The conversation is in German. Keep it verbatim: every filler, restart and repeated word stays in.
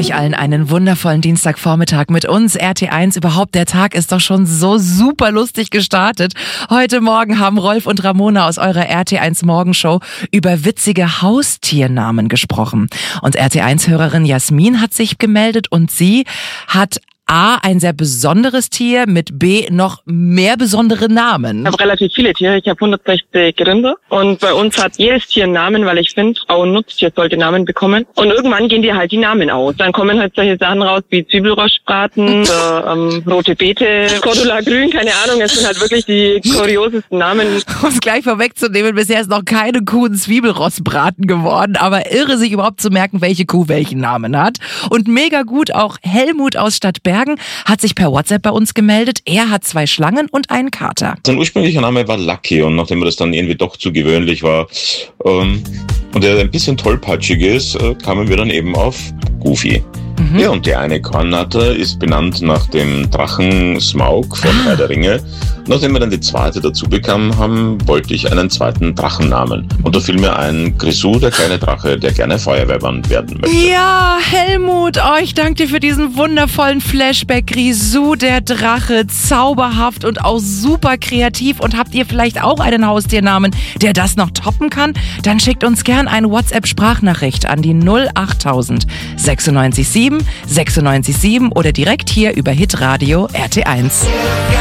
Euch allen einen wundervollen Dienstagvormittag mit uns. R T eins, überhaupt der Tag ist doch schon so super lustig gestartet. Heute Morgen haben Rolf und Ramona aus eurer R T eins Morgenshow über witzige Haustiernamen gesprochen. Und R T eins-Hörerin Jasmin hat sich gemeldet und sie hat A, ein sehr besonderes Tier, mit B, noch mehr besondere Namen. Ich habe relativ viele Tiere, ich habe hundertsechzig Rinder und bei uns hat jedes Tier einen Namen, weil ich finde, auch ein Nutztier sollte Namen bekommen. Und irgendwann gehen dir halt die Namen aus. Dann kommen halt solche Sachen raus wie Zwiebelrostbraten, oder, ähm, rote Beete, Cordula Grün, keine Ahnung, es sind halt wirklich die kuriosesten Namen. Um es gleich vorwegzunehmen, bisher ist noch keine Kuh ein Zwiebelrostbraten geworden, aber irre, sich überhaupt zu merken, welche Kuh welchen Namen hat. Und mega gut, auch Helmut aus Stadtbergen hat sich per WhatsApp bei uns gemeldet. Er hat zwei Schlangen und einen Kater. Sein ursprünglicher Name war Lucky und nachdem mir das dann irgendwie doch zu gewöhnlich war ähm, und er ein bisschen tollpatschig ist, äh, kamen wir dann eben auf Goofy. Mhm. Ja, und die eine Kornnatter ist benannt nach dem Drachen Smaug von ah. Herr der Ringe. Nachdem wir dann die zweite dazu bekamen haben, wollte ich einen zweiten Drachennamen. Und da fiel mir ein Grisou, der kleine Drache, der gerne Feuerwehrmann werden möchte. Ja, Helmut, oh, ich danke dir für diesen wundervollen Flashback. Grisou, der Drache, zauberhaft und auch super kreativ. Und habt ihr vielleicht auch einen Haustiernamen, der das noch toppen kann? Dann schickt uns gern eine WhatsApp-Sprachnachricht an die null achttausend sechsundneunzig sieben sechsundneunzig sieben oder direkt hier über Hitradio R T eins.